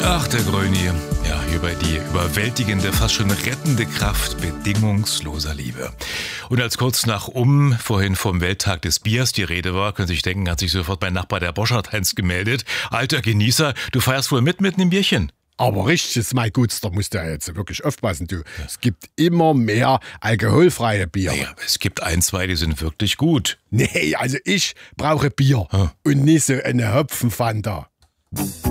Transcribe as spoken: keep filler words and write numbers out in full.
Ach, der Gröni. Ja, über die überwältigende, fast schon rettende Kraft bedingungsloser Liebe. Und als kurz nach um vorhin vom Welttag des Biers die Rede war, können Sie sich denken, hat sich sofort mein Nachbar der Boschert-Heinz gemeldet. Alter Genießer, du feierst wohl mit mit einem Bierchen? Aber richtig, mein Guts, da musst du ja jetzt wirklich aufpassen, du. Es gibt immer mehr alkoholfreie Bier. Naja, es gibt ein, zwei, die sind wirklich gut. Nee, also ich brauche Bier Hm. und nicht so eine Hopfenfanta.